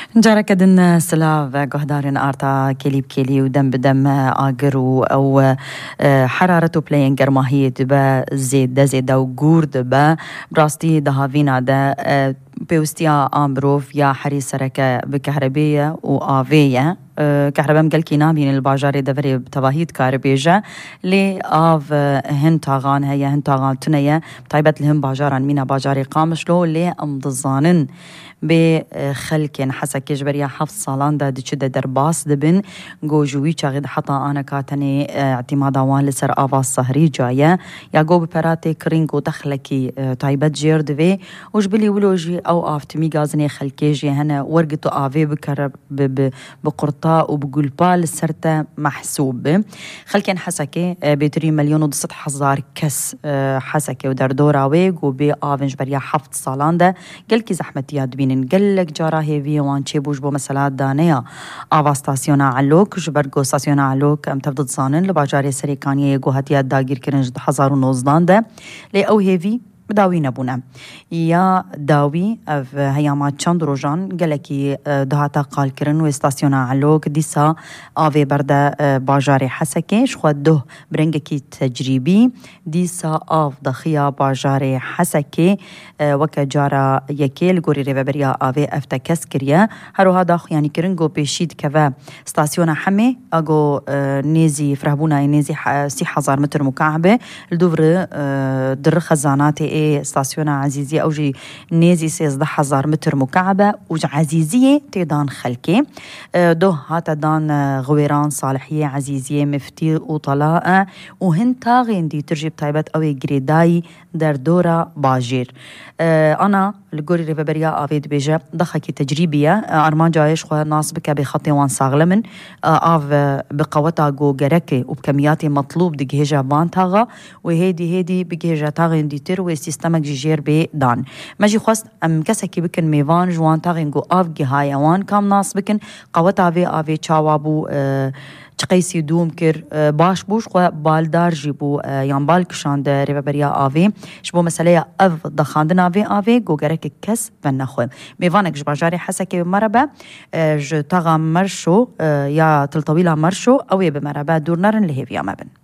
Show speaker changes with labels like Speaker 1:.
Speaker 1: جارة كدن سلاف قهدارن آرتا كليب كلي ودم بدم آقرو أو حرارتو بلاين قرماهية دبا زيد و قورد با براستي دهافينا دا بيوستيا آمبروف يا حري سركة بكهربية وآفية كهرباء مقلكي نامين الباجاري دفري بتواهيد كهربيجة لي آف هنتاغان هيا هنتاغان تنية طيبت لهم باجاران مينا باجاري قامشلو لي أمضزانن بخلكن حسك جبريا حفظ صالان دا دي چده درباس دبن جوجوي چاغد حتى أنا كاتني اعتمادوان لسر آواز صهري جاية يا جو بپراتي كرينكو دخلكي طيبت جير دوي وجبلي ولوجي أو آفتمي غازني خلكي جي هنا ورقتو آفي بكرب بقرطاء وبقلبا لسرتا محسوب خلكن حسكي بيتري 1,900,000 كس حسكي ودردورا ويجو بي آفن جبريا حفظ صالان دا قلكي زحمتي يادبين نقلك جارا هيفي وان تشيبوش بو مسالات دانيا آوا ستاسيونا علوك جبرگو ستاسيونا علوك ام تفضل صانن لباجاري سريكانية يقو هاتيات داگير كرنج 2019 ده لي او هيفي بداوي نبونا يا داوي اف هياما چند روجان گلكي دهاتا قال كرن و استاسيونا علوك ديسا آوي برده باجاري حسكي شخوات ده برنگكي تجريبي ديسا آف دخيا باجاري حسكي وكا جارا يكيل غوري ريبريا آوي افتا كسكريا هرو هادا يعني كرنگو بيشيد كوا استاسيونا حمي اگو نيزي فرهبونا نيزي 6,000 متر مكعبة الدوفر در خزاناتي استاسيونا عزيزية أوجي نيزي 16,000 متر مكعبة وج عزيزية تيدان خلكي دو هاتا دان غويران صالحية عزيزية مفتي وطلاء وهن تاغين دي ترجيب طيبت أوي جريداي در دورة باجير أنا الجوري ريفابريا آفيد بيجا دخكي تجريبية أرمان جايش خواه ناصبك بخطي وان صاغلمن آف بقوتا جو جركي وبكمياتي مطلوب دي جهجة بانتاغا وهيدي بجهجة تاغين دي تر سيستمك جيجير بي دان ماجي خواست ام كسكي بكن ميوان جوان تاغينغو آف جهايا وان كام ناس بكن قوتا آفي چاوابو چقيسي دوم كر باش بوش خوا بالدار جيبو يان بالكشان ده ريبريا آفي شبو مسألة اف دخاندن آفي جو گرك كس ونخو ميوانك جباجاري حسكي بمربا جو تاغا مرشو يا تلطويلة مرشو او بمربا دور نارن لهيفيا مبن